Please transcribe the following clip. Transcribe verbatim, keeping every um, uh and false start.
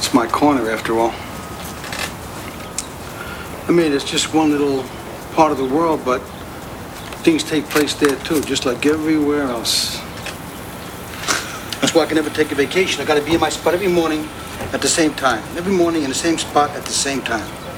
It's my corner, after all. I mean, it's just one little part of the world, but things take place there, too, just like everywhere else. That's why I can never take a vacation. I gotta be in my spot every morning at the same time. Every morning in the same spot at the same time.